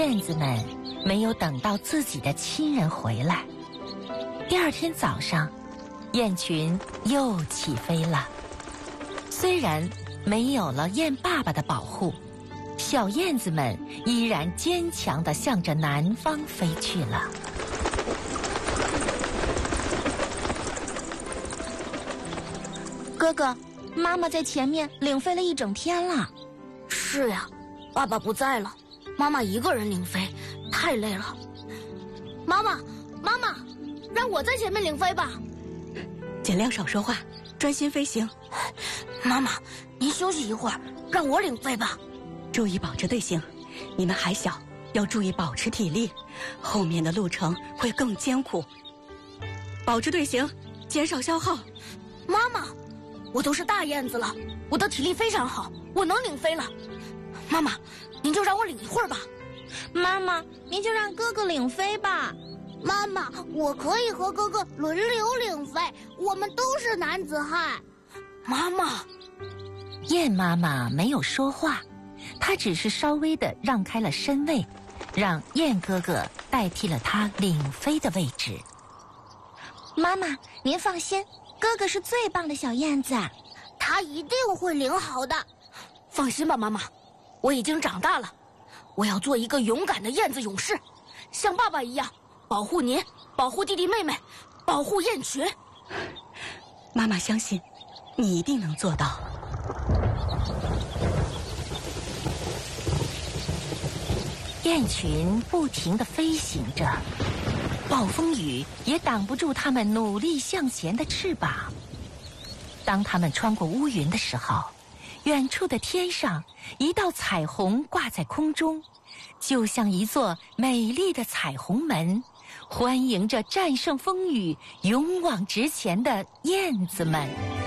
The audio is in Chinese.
燕子们没有等到自己的亲人回来。第二天早上，雁群又起飞了。虽然没有了雁爸爸的保护，小燕子们依然坚强地向着南方飞去了。 哥哥，妈妈在前面领飞了一整天了。 是呀，爸爸不在了，妈妈一个人领飞，太累了。妈妈，让我在前面领飞吧。 尽量少说话，专心飞行。 妈妈，您休息一会儿，让我领飞吧。 注意保持队形，你们还小，要注意保持体力，后面的路程会更艰苦。保持队形，减少消耗。 妈妈，我都是大燕子了，我的体力非常好，我能领飞了。妈妈，您就让我领一会儿吧。 妈妈，您就让哥哥领飞吧。 妈妈，我可以和哥哥轮流领飞，我们都是男子汉。 妈妈， 燕妈妈没有说话，她只是稍微地让开了身位，让燕哥哥代替了她领飞的位置。 妈妈，您放心，哥哥是最棒的小燕子， 他一定会领好的。 放心吧，妈妈，我已经长大了，我要做一个勇敢的燕子勇士，像爸爸一样保护您，保护弟弟妹妹，保护雁群。 妈妈相信你一定能做到。 雁群不停地飞行着，暴风雨也挡不住它们努力向前的翅膀。当它们穿过乌云的时候，远处的天上一道彩虹挂在空中，就像一座美丽的彩虹门，欢迎着战胜风雨、勇往直前的燕子们。